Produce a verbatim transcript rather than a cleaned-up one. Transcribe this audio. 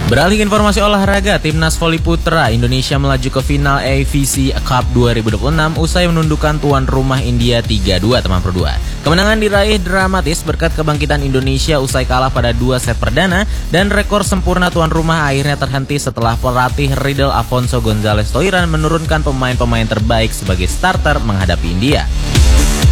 Beralih ke informasi olahraga, Timnas Voli Putra Indonesia melaju ke final A V C Cup dua ribu dua puluh enam usai menundukkan tuan rumah India tiga dua teman per dua. Kemenangan diraih dramatis berkat kebangkitan Indonesia usai kalah pada dua set perdana dan rekor sempurna tuan rumah akhirnya terhenti setelah pelatih Riddle Afonso Gonzalez Toiran menurunkan pemain-pemain terbaik sebagai starter menghadapi India.